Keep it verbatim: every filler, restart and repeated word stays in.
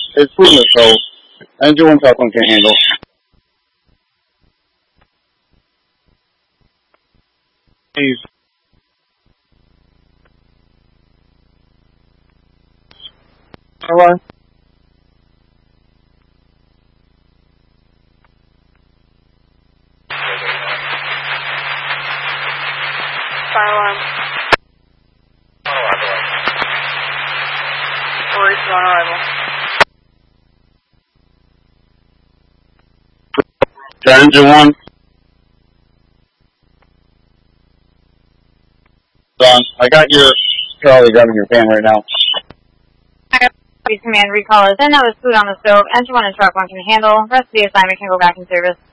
It's food in the stove. Engine one, truck one can't handle. Please. Alright. Fire alarm. Four East on arrival. Engine one. Done. I got your Charlie grabbing your fan right now. Command recall is in. That was food on the stove. Engine one and truck one can handle. Rest of the assignment can go back in service.